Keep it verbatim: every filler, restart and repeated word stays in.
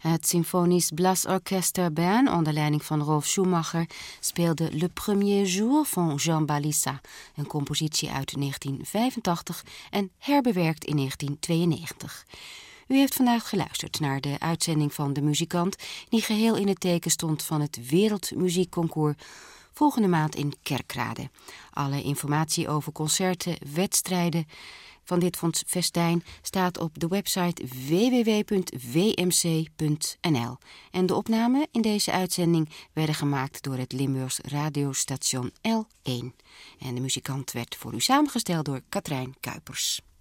Het Symfonisch Blasorchester Bern onder leiding van Rolf Schumacher speelde Le Premier Jour van Jean Balissa, een compositie uit negentien vijfentachtig en herbewerkt in negentien tweeënnegentig. U heeft vandaag geluisterd naar de uitzending van De Muzikant, die geheel in het teken stond van het Wereldmuziekconcours volgende maand in Kerkrade. Alle informatie over concerten, wedstrijden van dit festijn staat op de website w w w punt w m c punt n l. En de opnamen in deze uitzending werden gemaakt door het Limburgs radiostation L één. En De Muzikant werd voor u samengesteld door Katrijn Kuipers.